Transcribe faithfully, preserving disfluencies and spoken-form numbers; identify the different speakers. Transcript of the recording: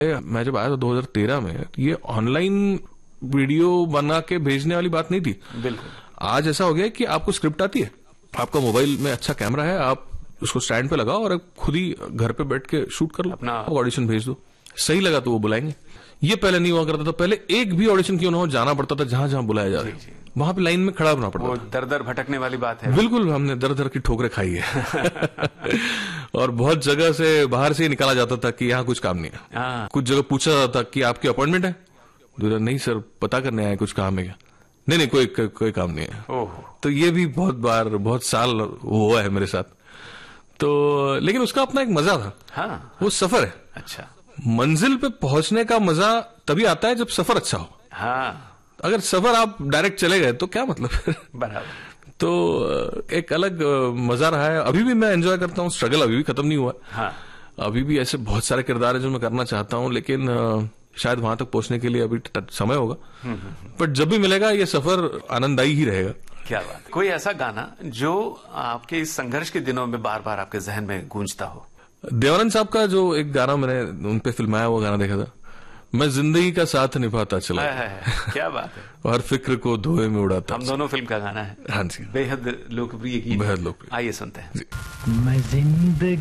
Speaker 1: मैं जब आया था दो हज़ार तेरह में, ये ऑनलाइन वीडियो बना के भेजने वाली बात नहीं थी।
Speaker 2: बिल्कुल।
Speaker 1: आज ऐसा हो गया कि आपको स्क्रिप्ट आती है, आपका मोबाइल में अच्छा कैमरा है, आप उसको स्टैंड पे लगाओ और खुद ही घर पे बैठ के शूट कर लो,
Speaker 2: अपना
Speaker 1: ऑडिशन भेज दो। सही लगा तो वो बुलाएंगे। ये पहले नहीं हुआ करता था। पहले एक भी ऑडिशन क्यों ना हो, जाना पड़ता था जहां जहां बुलाया जा रहा है, वहां पे लाइन में खड़ा होना पड़ता
Speaker 2: वो
Speaker 1: था।
Speaker 2: दर दर भटकने वाली बात है।
Speaker 1: बिल्कुल, हमने दर दर की ठोकरें खाई है। और बहुत जगह से बाहर से ही निकाला जाता था कि यहाँ कुछ काम नहीं है।
Speaker 2: हाँ।
Speaker 1: कुछ जगह पूछा जाता था कि आपकी अपॉइंटमेंट है, नहीं सर पता करने आए, कुछ काम है क्या? नहीं नहीं कोई को, कोई काम नहीं है।
Speaker 2: ओहो।
Speaker 1: तो ये भी बहुत बार बहुत साल हुआ है मेरे साथ। तो लेकिन उसका अपना एक मजा था।
Speaker 2: हाँ।
Speaker 1: वो सफर है।
Speaker 2: अच्छा।
Speaker 1: मंजिल पे पहुंचने का मजा तभी आता है जब सफर अच्छा हो।
Speaker 2: हाँ।
Speaker 1: अगर सफर आप डायरेक्ट चले गए तो क्या मतलब।
Speaker 2: बराबर।
Speaker 1: तो एक अलग मजा रहा है। अभी भी मैं एंजॉय करता हूँ। स्ट्रगल अभी भी खत्म नहीं हुआ।
Speaker 2: हाँ।
Speaker 1: अभी भी ऐसे बहुत सारे किरदार है जो मैं करना चाहता हूँ, लेकिन शायद वहां तक पहुंचने के लिए अभी समय होगा। बट जब भी मिलेगा ये सफर आनंददायी ही रहेगा।
Speaker 2: क्या बात। कोई ऐसा गाना जो आपके इस संघर्ष के दिनों में बार बार आपके जहन में गूंजता हो?
Speaker 1: देवानंद साहब का जो एक गाना मैंने उन पे फिल्माया वो गाना देखा था, मैं जिंदगी का साथ निभाता चला।
Speaker 2: है, है, क्या बात है।
Speaker 1: और फिक्र को धुएं में उड़ाता।
Speaker 2: हम दोनों फिल्म का गाना है।
Speaker 1: हाँ जी।
Speaker 2: बेहद लोकप्रिय गीत।
Speaker 1: बेहद लोकप्रिय।
Speaker 2: आइए सुनते हैं।
Speaker 3: मैं जिंदगी